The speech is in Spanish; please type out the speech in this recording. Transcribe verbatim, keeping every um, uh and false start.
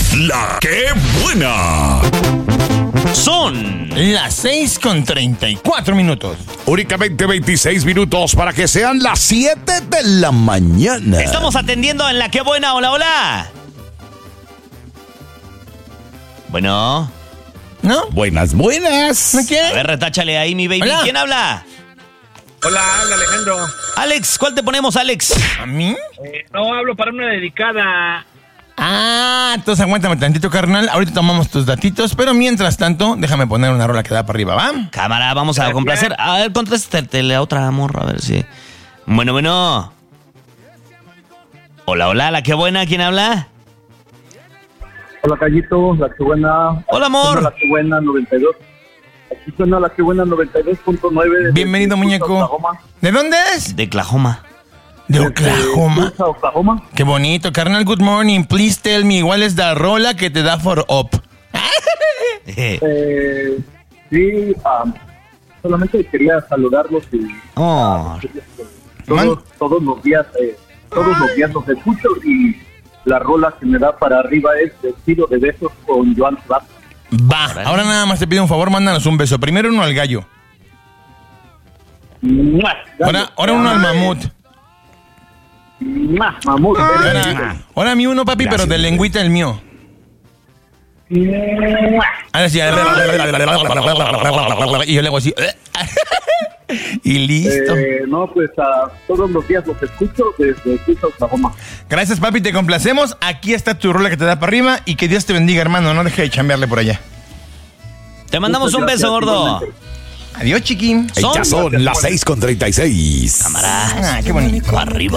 La que buena. Son las seis con treinta y cuatro minutos. Únicamente veintiséis minutos para que sean las siete de la mañana. Estamos atendiendo en La que buena. Hola, hola. Bueno. ¿No? Buenas, buenas. ¿No quiere? A ver, retáchale ahí, mi baby. Hola. ¿Quién habla? Hola, habla Alejandro. Alex, ¿cuál te ponemos, Alex? ¿A mí? Eh, no, hablo para una dedicada. Ah, entonces aguántame tantito, carnal. Ahorita tomamos tus datitos, pero mientras tanto, déjame poner una rola que da para arriba, ¿va? Cámara, vamos a complacer. A ver, contrástate la otra morra, a ver si... Bueno, bueno. Hola, hola, La que buena. ¿Quién habla? Hola, Gallito, La que buena. Hola, amor. Suena La que buena noventa y dos. Aquí suena La que buena noventa y dos punto nueve. Bienvenido, muñeco. ¿De dónde es? De Oklahoma. De Oklahoma. Tulsa, Oklahoma. Qué bonito, carnal. Good morning. Please tell me, ¿cuál es la rola que te da for up? Eh, sí, um, solamente quería saludarlos y Oh. todos, todos los días, eh, todos los días los escucho y la rola que me da para arriba es Vestido de besos con Joan Sebastián. Va, ahora nada más te pido un favor, mándanos un beso. Primero uno al gallo. ¡Mua! Ahora, ahora uno al mamut. ¡Mua! Mamut. Ahora, ahora a mí uno, papi, pero de lengüita el mío. ¡Mua! Ahora sí. Y yo le hago así. Y listo. Eh, no, pues a todos los días los escucho desde Tulsa, Oklahoma. Gracias, papi, te complacemos. Aquí está tu rola que te da para arriba. Y que Dios te bendiga, hermano. No deje de chambearle por allá. Te mandamos un beso, gordo. Adiós, chiquín. Ya son las seis con treinta y seis. Cámara. Ah, qué bonito. Arriba.